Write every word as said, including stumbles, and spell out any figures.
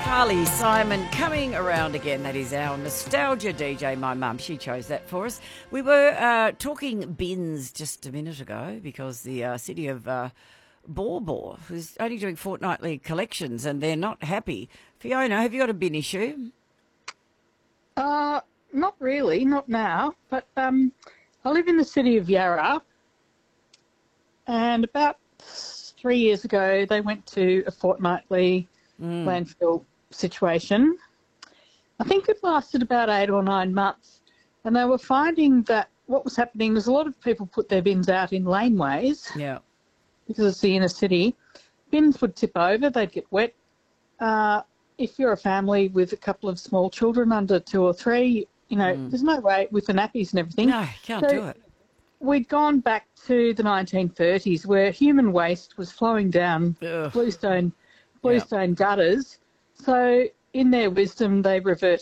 Carly Simon coming around again. That is our nostalgia D J. My mum, she chose that for us. We were uh, talking bins just a minute ago because the uh, city of uh, Baw Baw is only doing fortnightly collections and they're not happy. Fiona, have you got a bin issue? Uh, not really, not now. But um, I live in the city of Yarra, and about three years ago they went to a fortnightly mm. landfill situation. I think it lasted about eight or nine months, and they were finding that what was happening was a lot of people put their bins out in laneways. Yeah. Because it's the inner city. Bins would tip over, they'd get wet. Uh, if you're a family with a couple of small children under two or three, you know, mm. there's no way with the nappies and everything. No, you can't so do it. We'd gone back to the nineteen thirties where human waste was flowing down Ugh. bluestone, bluestone yep. gutters. So in their wisdom, they reverted